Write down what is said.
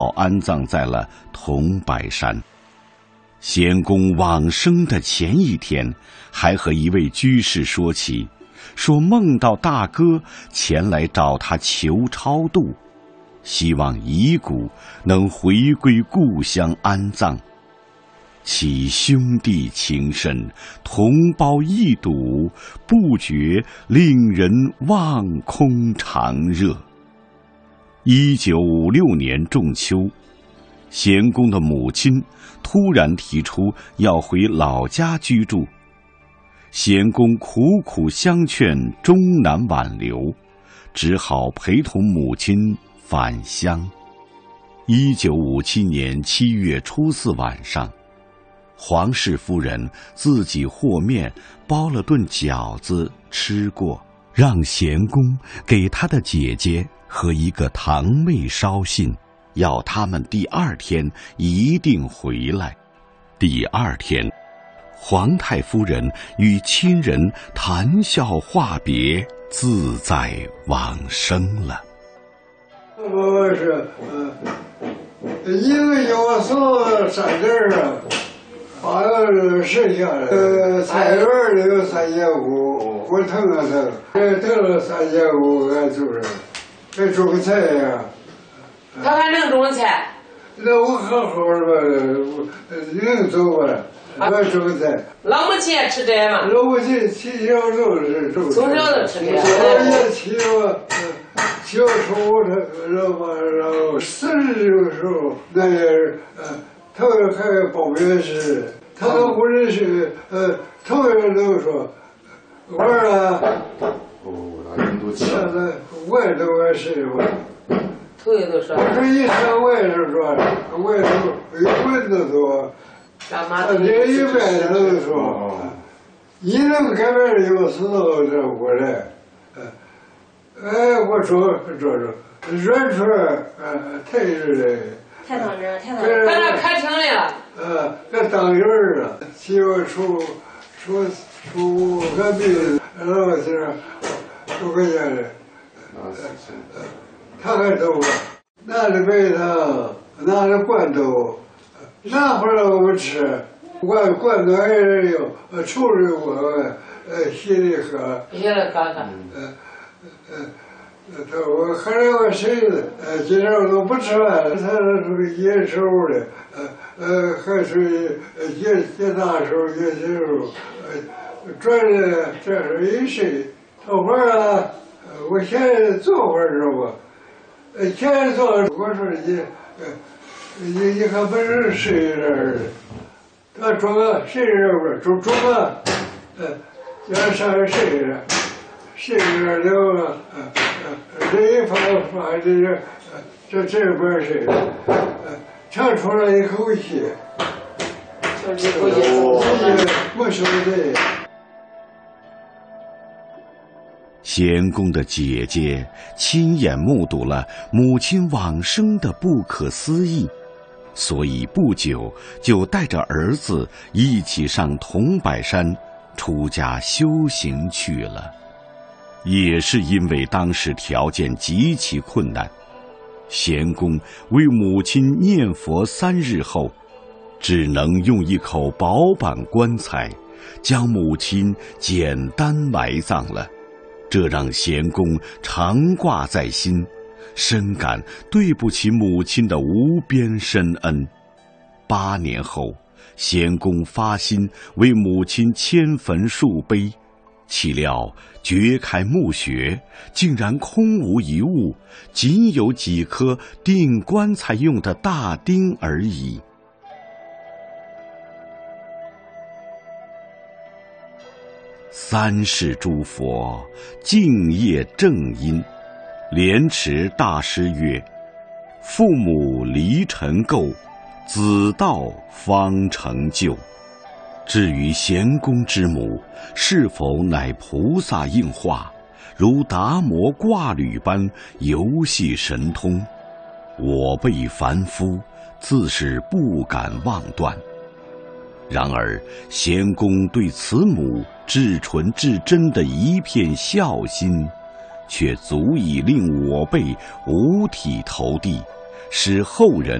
安葬在了桐柏山。贤公往生的前一天，还和一位居士说起，说梦到大哥前来找他求超度，希望遗骨能回归故乡安葬。其兄弟情深，同胞一睹，不觉令人望空长热。1956年仲秋，贤公的母亲突然提出要回老家居住，贤公苦苦相劝，终难挽留，只好陪同母亲返乡。1957年7月初4晚上，黄氏夫人自己和面包了顿饺子吃过，让贤公给他的姐姐和一个堂妹捎信，要他们第2天一定回来。第2天，皇太夫人与亲人谈笑话别，自在往生了。 我是一个要送山地啊，把剩下的菜园里有3500，我腾了腾了3500，俺就是还种菜呀。 他还能种菜？ 那我好好的吧，能走吧？我种菜。 老母亲也吃这嘛？ 老母亲从小就是种。 从小就吃这。 我也骑了，小丑然后40的时候，那也是头一开报名时，他都不认识，头一个都说，我说现在我也都认我。 头一都说。 我说一上外头说，外头有蚊子多，这一外头说，你能改变有时候这过来，我说软出来，太热了。 太当真， 在那开庭来了。 这当院了，7月初个病，然后是5块钱的，他还走了，拿着白糖，拿着罐头，拿回来我们吃，罐头还是有，处理我，稀里喝。 稀里喝喝。 我喝了个水子，今天我都不吃饭，他是野手的，还是野大手、野小手，转的这是一睡，头会儿我先坐会儿知道不？先坐，我说你还不是睡这儿的，他装个睡这不是装个，要上来睡着。睡着了，这一放这边睡，长出来一口气，没受罪。 贤公的姐姐亲眼目睹了母亲往生的不可思议，所以不久就带着儿子一起上桐柏山出家修行去了。也是因为当时条件极其困难，贤公为母亲念佛3日后，只能用一口薄板棺材将母亲简单埋葬了，这让贤公常挂在心，深感对不起母亲的无边深恩。8年后，贤公发心为母亲迁坟树碑，岂料掘开墓穴，竟然空无一物，仅有几颗钉棺材用的大钉而已。3世诸佛敬业正因，莲池大师曰：父母离尘垢，子道方成就。至于贤公之母是否乃菩萨应化，如达摩挂履般游戏神通，我辈凡夫自是不敢妄断。然而贤公对慈母至纯至真的一片孝心，却足以令我辈五体投地， 使后人